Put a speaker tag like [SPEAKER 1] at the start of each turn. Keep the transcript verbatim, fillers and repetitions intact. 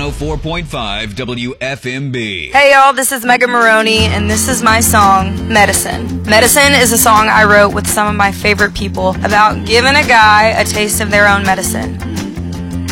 [SPEAKER 1] oh four point five W F M B.
[SPEAKER 2] Hey y'all, this is Megan Maroney, and this is my song, Medicine. Medicine is a song I wrote with some of my favorite people about giving a guy a taste of their own medicine.